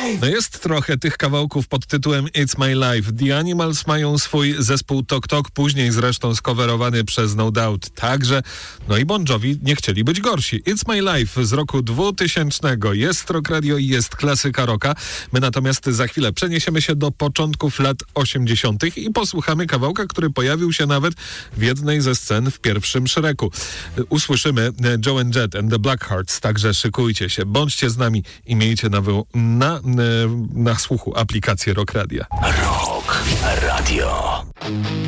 No jest trochę tych kawałków pod tytułem It's My Life. The Animals mają swój zespół Tok Tok, później zresztą skowerowany przez No Doubt także. No i Bon Jovi nie chcieli być gorsi. It's My Life z roku 2000. Jest Rock Radio i jest klasyka rocka. My natomiast za chwilę przeniesiemy się do początków lat 80. i posłuchamy kawałka, który pojawił się nawet w jednej ze scen w pierwszym Shreku. Usłyszymy Joe and Jet and the Blackhearts, także szykujcie się, bądźcie z nami i miejcie na słuchu aplikację Rock Radia. Rock Radio.